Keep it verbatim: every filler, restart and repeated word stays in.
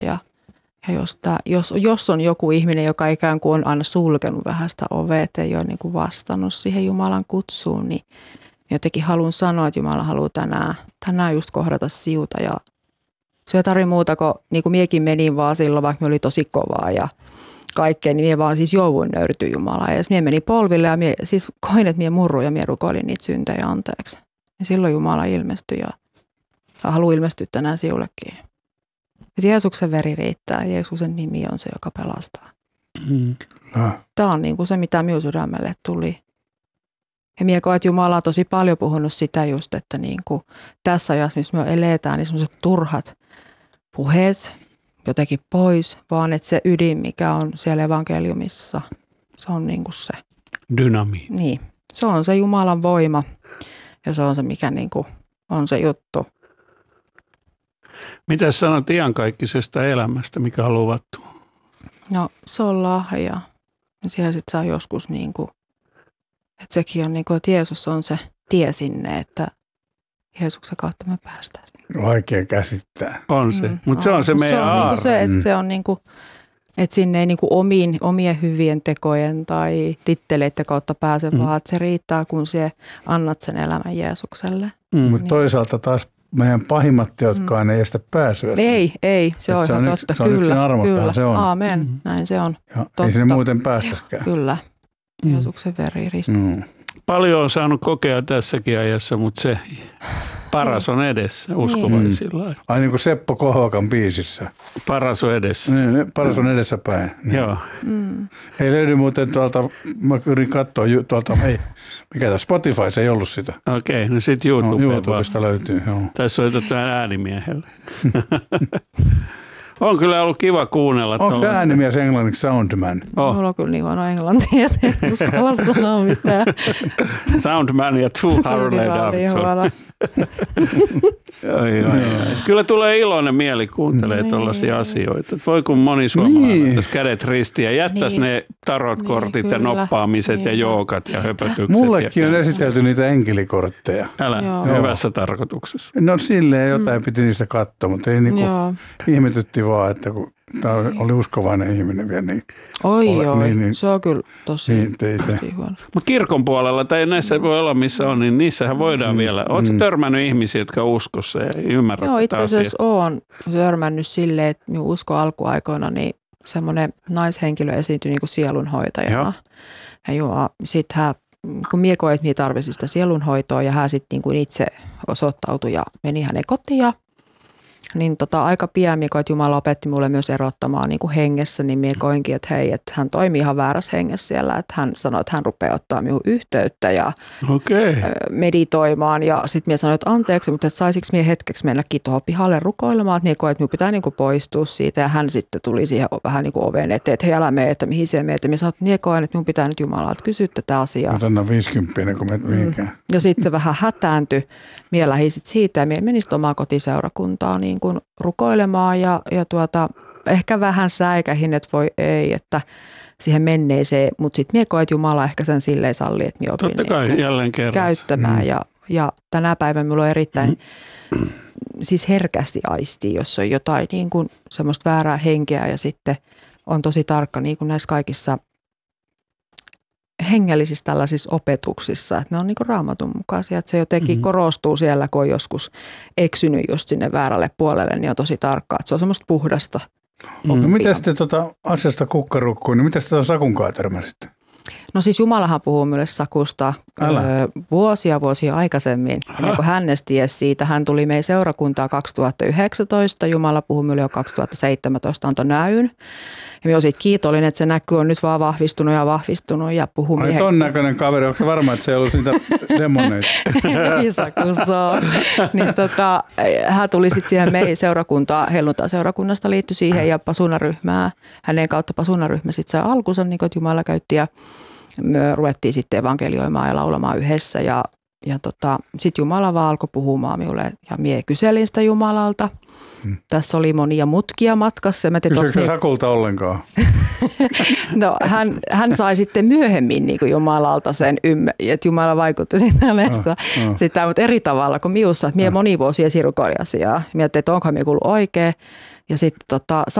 Ja, ja jos, tää, jos, jos on joku ihminen, joka ikään kuin on aina sulkenut vähän sitä ovea, että ei ole niin kuin vastannut siihen Jumalan kutsuun, niin jotenkin haluan sanoa, että Jumala haluaa tänään, tänään just kohdata siuta. Ja se ei tarvitse muuta kuin, niin kuin miekin menin vaan silloin, vaikka me oli tosi kovaa ja kaikkea, niin mie vaan siis jouduin nöyrtyä Jumalaa. Ja mie meni polville ja mie, siis koin, että mie murruin ja mie rukoilin niitä syntejä anteeksi. Ja silloin Jumala ilmestyi ja, ja haluaa ilmestyä tänään siullekin. Että Jeesuksen veri riittää. Jeesuksen nimi on se, joka pelastaa. Mm. Tämä on niin kuin se, mitä minun sydämelle tuli. Ja mie koen, että Jumala on tosi paljon puhunut sitä just, että niin kuin tässä ajassa, missä me eletään, niin sellaiset turhat puheet jotenkin pois, vaan että se ydin, mikä on siellä evankeliumissa, se on niin kuin se. Dynamiitti. Niin, se on se Jumalan voima ja se on se, mikä niin kuin on se juttu. Mitä sanot iankaikkisesta elämästä, mikä on luvattu? No se on lahja. Ja siellä sitten saa joskus niin kuin, että sekin on niin kuin, että Jeesus on se tie sinne, että Jeesuksen kautta me päästään. Vaikea käsittää. On se, Mm, mutta se on se meidän se on aarre. niinku se, että Mm. se on niinku, että sinne ei niinku omiin, omien hyvien tekojen tai titteleiden kautta pääse, Mm. vaan että se riittää, kun se annat sen elämän Jeesukselle. Mm. Mutta toisaalta taas meidän pahimmat teotkaan ei estä pääsyä. Ei, ei, se on se ihan on yksi- totta. se on yksin Kyllä, armostahan kyllä. se on. Aamen, Mm. näin se on. Ja Totta. ei sinne muuten päästäskään. Kyllä, Mm. Jeesuksen veri risti. Mm. Paljon on saanut kokea tässäkin ajassa, mutta se paras on edessä uskovaisilla. Mm. Ai niin kuin Seppo Kohvakan biisissä. Paras on edessä. Niin, paras on edessäpäin. Niin. Joo. Mm. Ei löydy muuten tuolta, mä yritin katsoa ju- tuolta, ei, mikä tämä Spotify, se ei ollut sitä. Okei, no sitten No, YouTube. YouTubesta löytyy, joo. Tässä soitetaan äänimiehelle. On kyllä ollut kiva kuunnella. Onko se tuollaista. äänimies englanniksi Soundman? Oh. Mulla on kyllä niin huono englantia, että en uskalla sanoa mitään. Soundman ja Two Harley Davidson. Joo, joo, joo. Kyllä tulee iloinen mieli kuuntelee tuollaisia asioita. Et voi kun moni suomalainen Niin. tässä kädet ristiin ja jättäisi Niin. ne tarotkortit Niin, ja kyllä. noppaamiset ja Niin. jookat ja höpötykset. Mullekin ja on esitelty niitä enkelikortteja. Älä, Joo. hyvässä tarkoituksessa. No silleen jotain piti niistä katsoa, mutta ei niinku, Joo. ihmetytti vaan, että kun tämä oli uskovainen ihminen vielä, niin, Oi Ole- oi, niin, niin. se on kyllä tosi, niin ei se. tosi huono. Mutta kirkon puolella tai näissä voi olla missä on, niin niissähän voidaan Mm. vielä. Oletko Mm. törmännyt ihmisiä, jotka on uskossa ja ei ymmärrä Joo, itse tätä asiaa? asiassa olen törmännyt silleen, että minun usko alkuaikoina, niin semmoinen naishenkilö esiintyi niin kuin sielunhoitajana. Ja joo, sitten hän, kun mie koin, että mie tarvitsin sitä sielunhoitoa ja hän sitten niin kuin itse osoittautui ja meni hänen kotiin. Niin tota, aika pian mie koin, että Jumala opetti mulle myös erottamaan niin kuin hengessä, niin mie koinkin, että hei, että hän toimii ihan väärässä hengessä siellä. Että hän sanoi, että hän rupeaa ottaa minun yhteyttä ja Okei. ö, meditoimaan. Ja sitten mie sanoin, että anteeksi, mutta että saisinko mie hetkeksi mennäkin tuohon pihalle rukoilemaan. Että mie koin, että minun pitää niin kuin poistua siitä. Ja hän sitten tuli siihen vähän niin kuin oven eteen, että hei, älä mene, että mihin se meet. Ja mie sanoin, että mie koen, että minun pitää nyt Jumalalta kysyä tätä asiaa. Mutta anna viisikymppinen, kun menet mihinkään. Ja sitten se vähän hätääntyi. Mie lähdin sit siitä ja mie menin sit omaa kotiseurakuntaa niin kuin rukoilemaan ja, ja tuota, ehkä vähän säikähin, että voi ei, että siihen menneeseen, mutta sitten mie koen, että Jumala ehkä sen silleen salli, että mie opin Totta kai, niin kuin jälleen kerran. käyttämään Mm. ja, ja tänä päivänä minulla on erittäin siis herkästi aistii, jos on jotain niin kuin semmoista väärää henkeä ja sitten on tosi tarkka niin kuin näissä kaikissa hengellisissä tällaisissa opetuksissa, että ne on niin kuin Raamatun mukaisia, että se jotenkin Mm-hmm. korostuu siellä, kun on joskus eksynyt just sinne väärälle puolelle, niin on tosi tarkkaa, että se on semmoista puhdasta. No Mm. mitä sitten tuota asiasta kukkarukkuun, niin mitä sitten Sakunkaan törmäsitte? No siis Jumalahan puhuu myös Sakusta Älä. ö, vuosia vuosia aikaisemmin, ennen kuin hän edes tiesi siitä. Hän tuli meidän seurakuntaa kaksituhattayhdeksäntoista, Jumala puhui meille jo kaksituhattaseitsemäntoista, antoi näyn. Ja minä olen siitä kiitollinen, että se näky on nyt vaan vahvistunut ja vahvistunut ja puhuu Ai miehen. ton näköinen kaveri, onko se varma, että se ei ollut niitä demoneita? Ei Sakussa on. Niin tota, hän tuli sitten siihen meidän seurakuntaan, helluntai-seurakunnasta liittyi siihen ja pasunaryhmää. Hänen kautta pasunaryhmä sitten sai alkunsa, niin kuin Jumala käytti ja me ruvettiin sitten evankelioimaan ja laulamaan yhdessä ja ja tota, sitten Jumala vaan alkoi puhumaan minulle ja mie kyselin sitä Jumalalta. Hmm. Tässä oli monia mutkia matkassa. Kysyykö mie... Sakulta ollenkaan? No hän, hän sai sitten myöhemmin niin kuin Jumalalta sen, että Jumala vaikutti siinä hänessä oh, oh. sitä, mutta eri tavalla kuin miussa. Että mie oh. moni vuosi esirukoili asiaa. Mietin, että onkohan mie kuullut oikein. Ja sitten tota,